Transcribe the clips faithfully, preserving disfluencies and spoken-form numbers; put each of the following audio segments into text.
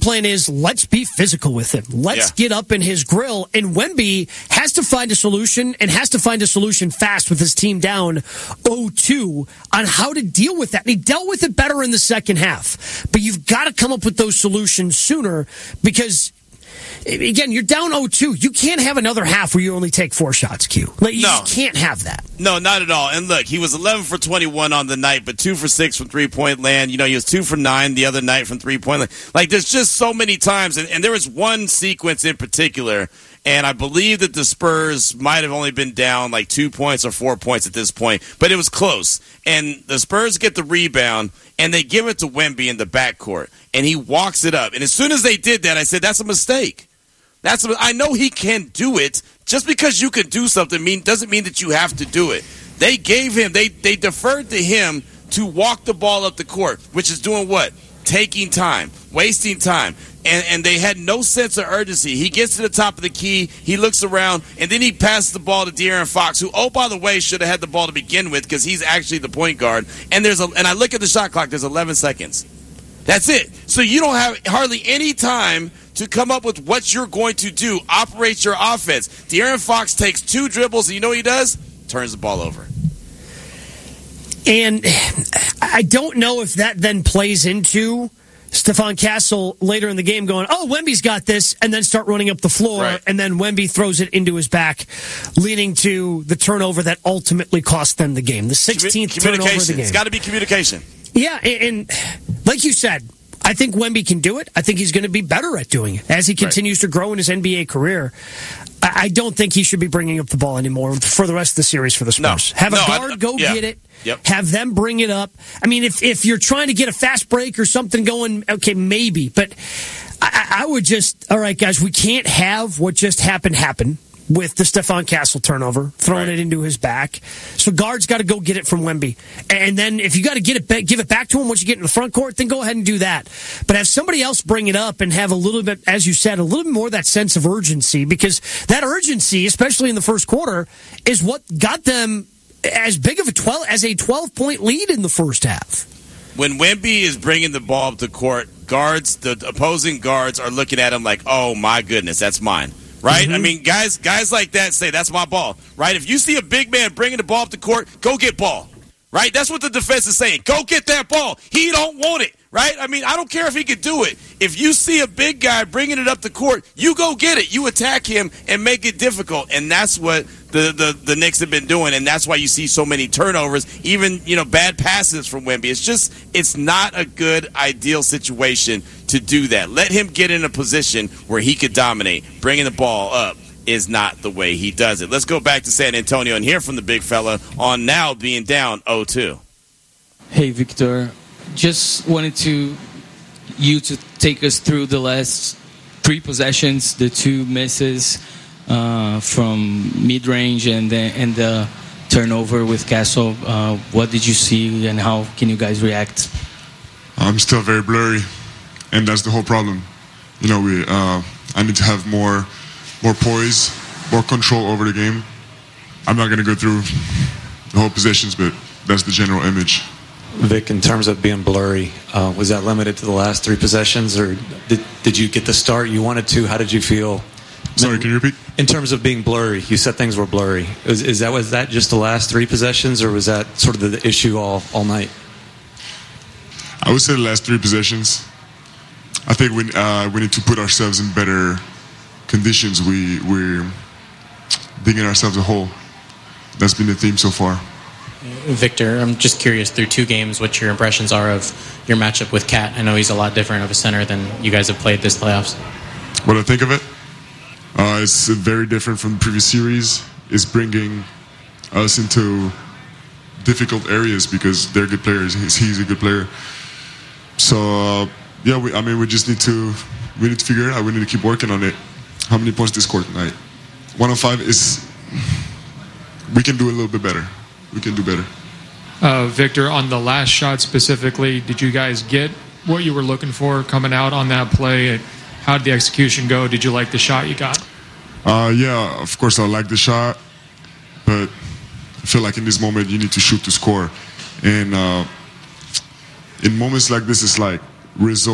plan is let's be physical with him. Let's yeah. get up in his grill. And Wemby has to find a solution and has to find a solution fast with his team down oh two on how to deal with that. And he dealt with it better in the second half. But you've got to come up with those solutions sooner because, again, you're down oh two. You can't have another half where you only take four shots, Q. Like, you no. just can't have that. No, not at all. And look, he was eleven for twenty-one on the night, but two for six from three-point land. You know, he was two for nine the other night from three-point land. Like, there's just so many times. And, and there was one sequence in particular, and I believe that the Spurs might have only been down like two points or four points at this point, but it was close. And the Spurs get the rebound, and they give it to Wemby in the backcourt, and he walks it up. And as soon as they did that, I said, that's a mistake. That's a, I know he can do it. Just because you can do something mean doesn't mean that you have to do it. They gave him, they they deferred to him to walk the ball up the court, which is doing what? Taking time, wasting time. And and they had no sense of urgency. He gets to the top of the key, he looks around, and then he passes the ball to De'Aaron Fox, who, oh, by the way, should have had the ball to begin with because he's actually the point guard. And there's a, and I look at the shot clock, there's eleven seconds. That's it. So you don't have hardly any time to come up with what you're going to do, operate your offense. De'Aaron Fox takes two dribbles, and you know what he does? Turns the ball over. And I don't know if that then plays into Stephon Castle later in the game going, oh, Wemby's got this, and then start running up the floor, right. and then Wemby throws it into his back, leading to the turnover that ultimately cost them the game. The sixteenth turnover of the game. It's got to be communication. Yeah, and, and like you said, I think Wemby can do it. I think he's going to be better at doing it as he continues right. to grow in his N B A career. I, I don't think he should be bringing up the ball anymore for the rest of the series for the Spurs. No. Have a no, guard I, go yeah. get it. Yep. Have them bring it up. I mean, if if you're trying to get a fast break or something going, okay, maybe. But I, I would just, all right, guys, we can't have what just happened happen with the Stephon Castle turnover, throwing right. it into his back. So guards got to go get it from Wemby. And then if you got to get it back, give it back to him once you get in the front court, then go ahead and do that. But have somebody else bring it up and have a little bit, as you said, a little bit more of that sense of urgency, because that urgency, especially in the first quarter, is what got them as big of a twelve as a twelve-point lead in the first half. When Wemby is bringing the ball up the court, guards, the opposing guards are looking at him like, oh, my goodness, that's mine. Right? Mm-hmm. I mean, guys guys like that say, that's my ball. Right? If you see a big man bringing the ball up the court, go get ball. Right? That's what the defense is saying. Go get that ball. He don't want it. Right? I mean, I don't care if he could do it. If you see a big guy bringing it up the court, you go get it. You attack him and make it difficult. And that's what the, the, the Knicks have been doing. And that's why you see so many turnovers, even, you know, bad passes from Wemby. It's just, it's not a good, ideal situation to do that. Let him get in a position where he could dominate. Bringing the ball up is not the way he does it. Let's go back to San Antonio and hear from the big fella on now being down oh two. Hey, Victor. Just wanted to you to take us through the last three possessions, the two misses uh, from mid-range and the, and the turnover with Castle. Uh, what did you see and how can you guys react? I'm still very blurry, and that's the whole problem. You know, we uh, I need to have more more poise, more control over the game. I'm not going to go through the whole possessions, but that's the general image. Vic, in terms of being blurry, uh, was that limited to the last three possessions, or did did you get the start you wanted to? How did you feel? Sorry, can you repeat? In terms of being blurry, you said things were blurry. Is, is that was that just the last three possessions, or was that sort of the issue all, all night? I would say the last three possessions. I think we uh, we need to put ourselves in better conditions. We we're digging ourselves a hole. That's been the theme so far. Victor, I'm just curious, through two games, what your impressions are of your matchup with Cat. I know he's a lot different of a center than you guys have played this playoffs. What I think of it, uh, it's very different from the previous series. It's bringing us into difficult areas because they're good players. He's, he's a good player. So, uh, yeah, we, I mean, we just need to we need to figure it out. We need to keep working on it. How many points did they score tonight? one oh five is... We can do a little bit better. We can do better. Uh, Victor, on the last shot specifically, did you guys get what you were looking for coming out on that play? How did the execution go? Did you like the shot you got? Uh, yeah, of course I like the shot, but I feel like in this moment you need to shoot to score. And uh, in moments like this, it's like results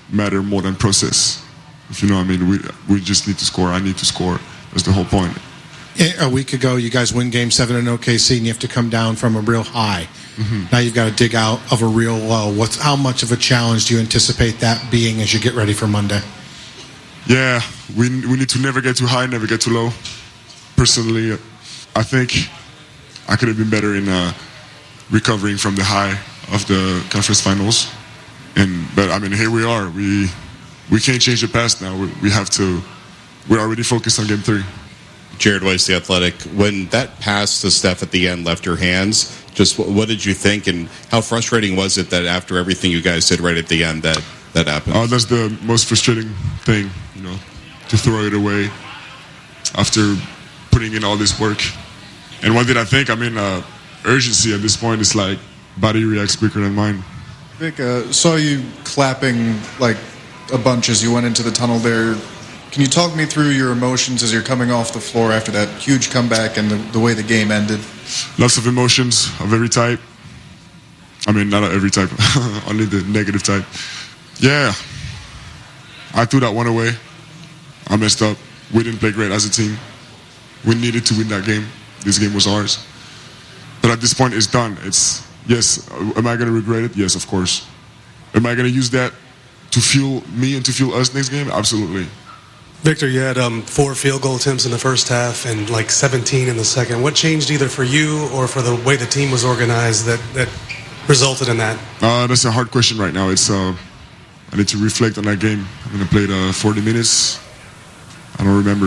matter more than process. If you know what I mean, we we just need to score. I need to score. That's the whole point. A week ago, you guys win Game Seven in O K C, and you have to come down from a real high. Mm-hmm. Now you've got to dig out of a real low. What's how much of a challenge do you anticipate that being as you get ready for Monday? Yeah, we we need to never get too high, never get too low. Personally, I think I could have been better in uh, recovering from the high of the conference finals. And but I mean, here we are. We we can't change the past now. We, we have to. We're already focused on Game Three. Jared Weiss, The Athletic. When that pass to Steph at the end left your hands, just what, what did you think, and how frustrating was it that after everything you guys did right at the end, that that happened? Oh, that's the most frustrating thing, you know, to throw it away after putting in all this work. And what did I think? I mean, uh, urgency at this point is like body reacts quicker than mine. Vic, uh, saw you clapping like a bunch as you went into the tunnel there. Can you talk me through your emotions as you're coming off the floor after that huge comeback and the, the way the game ended? Lots of emotions of every type. I mean, not every type, only the negative type. Yeah, I threw that one away. I messed up. We didn't play great as a team. We needed to win that game. This game was ours. But at this point, it's done. It's, yes, am I going to regret it? Yes, of course. Am I going to use that to fuel me and to fuel us next game? Absolutely. Victor, you had um, four field goal attempts in the first half and like seventeen in the second. What changed either for you or for the way the team was organized that, that resulted in that? Uh, that's a hard question right now. It's uh, I need to reflect on that game. I'm going to play it uh, forty minutes. I don't remember.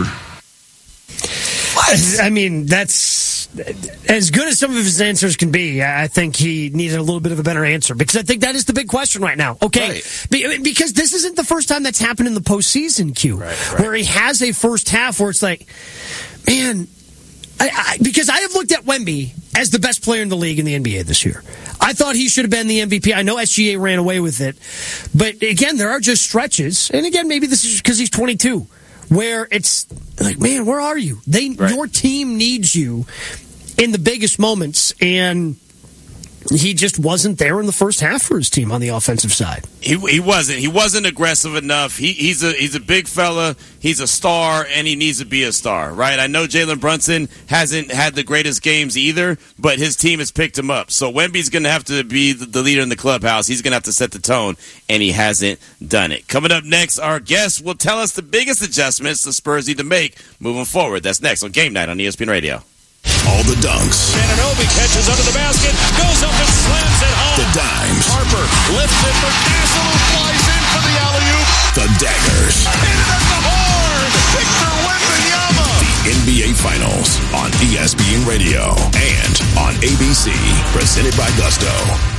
I mean, that's as good as some of his answers can be. I think he needed a little bit of a better answer because I think that is the big question right now. Okay, right. Be, because this isn't the first time that's happened in the postseason, Q, right, right. where he has a first half where it's like, man, I, I, because I have looked at Wemby as the best player in the league in the N B A this year. I thought he should have been the M V P. I know S G A ran away with it, but again, there are just stretches, and again, maybe this is because he's twenty-two. Where it's like, man, where are you? They, right. Your team needs you in the biggest moments, and he just wasn't there in the first half for his team on the offensive side. He he wasn't. He wasn't aggressive enough. He he's a he's a big fella. He's a star, and he needs to be a star, right? I know Jalen Brunson hasn't had the greatest games either, but his team has picked him up. So Wemby's going to have to be the leader in the clubhouse. He's going to have to set the tone, and he hasn't done it. Coming up next, our guest will tell us the biggest adjustments the Spurs need to make moving forward. That's next on Game Night on E S P N Radio. All the dunks. Anunoby catches under the basket, goes up and slams it home. The dimes. Harper lifts it for Castle, who flies in for the alley-oop. The daggers. Hit it at the horn. Victor Wembanyama. The N B A Finals on E S P N Radio and on A B C. Presented by Gusto.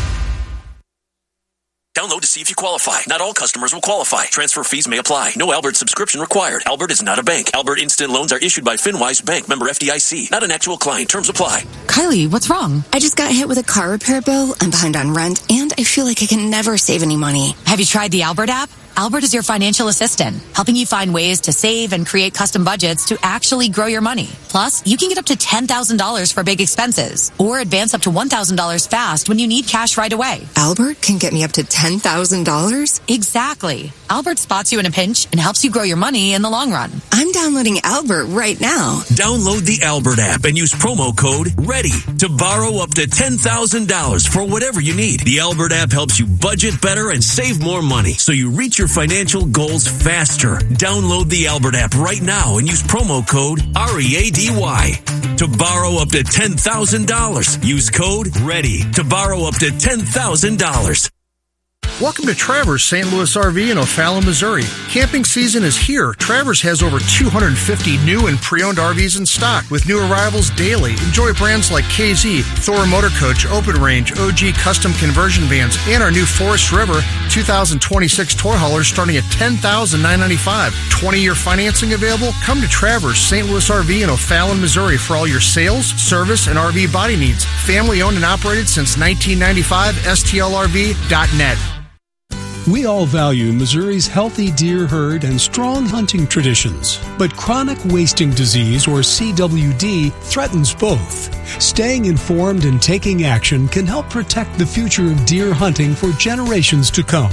Download to see if you qualify. Not all customers will qualify. Transfer fees may apply. No Albert subscription required. Albert is not a bank. Albert Instant Loans are issued by FinWise Bank, member F D I C. Not an actual client. Terms apply. Kylie, what's wrong? I just got hit with a car repair bill. I'm behind on rent, and I feel like I can never save any money. Have you tried the Albert app? Albert is your financial assistant, helping you find ways to save and create custom budgets to actually grow your money. Plus, you can get up to ten thousand dollars for big expenses or advance up to one thousand dollars fast when you need cash right away. Albert can get me up to ten thousand dollars? Exactly. Albert spots you in a pinch and helps you grow your money in the long run. I'm downloading Albert right now. Download the Albert app and use promo code READY to borrow up to ten thousand dollars for whatever you need. The Albert app helps you budget better and save more money so you reach your financial goals faster. Download the Albert app right now and use promo code R E A D Y to borrow up to ten thousand dollars. Use code READY to borrow up to ten thousand dollars. Welcome to Travers Saint Louis R V in O'Fallon, Missouri. Camping season is here. Travers has over two hundred fifty new and pre-owned R Vs in stock with new arrivals daily. Enjoy brands like K Z, Thor Motor Coach, Open Range, O G Custom Conversion Vans, and our new Forest River two thousand twenty-six tour haulers starting at ten thousand nine hundred ninety-five dollars. twenty-year financing available? Come to Travers Saint Louis R V in O'Fallon, Missouri for all your sales, service, and R V body needs. Family owned and operated since nineteen ninety-five. S T L R V dot net. We all value Missouri's healthy deer herd and strong hunting traditions, but chronic wasting disease, or C W D, threatens both. Staying informed and taking action can help protect the future of deer hunting for generations to come.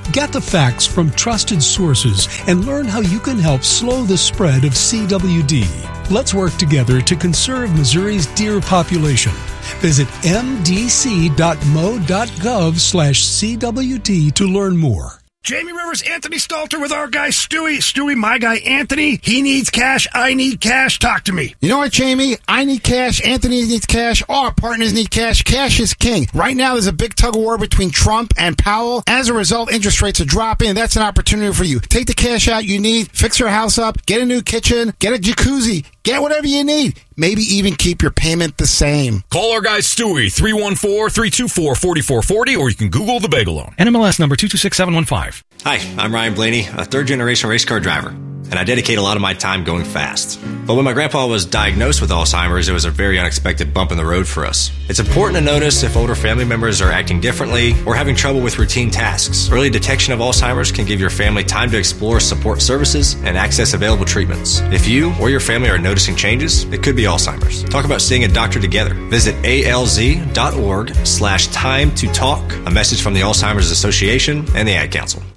Get the facts from trusted sources and learn how you can help slow the spread of C W D. Let's work together to conserve Missouri's deer population. Visit m d c dot m o dot gov slash C W D to learn more. Jamie Rivers, Anthony Stalter with our guy Stewie. Stewie, my guy Anthony, he needs cash. I need cash. Talk to me. You know what, Jamie? I need cash. Anthony needs cash. All our partners need cash. Cash is king. Right now, there's a big tug of war between Trump and Powell. As a result, interest rates are dropping. That's an opportunity for you. Take the cash out you need. Fix your house up. Get a new kitchen. Get a jacuzzi. Get whatever you need. Maybe even keep your payment the same. Call our guy Stewie, three one four, three two four, four four four zero, or you can Google the Bagel Loan. N M L S number two two six seven one five. Hi, I'm Ryan Blaney, a third-generation race car driver, and I dedicate a lot of my time going fast. But when my grandpa was diagnosed with Alzheimer's, it was a very unexpected bump in the road for us. It's important to notice if older family members are acting differently or having trouble with routine tasks. Early detection of Alzheimer's can give your family time to explore support services and access available treatments. If you or your family are noticing changes, it could be Alzheimer's. Talk about seeing a doctor together. Visit alz dot org slash time to talk. A message from the Alzheimer's Association and the Ad Council.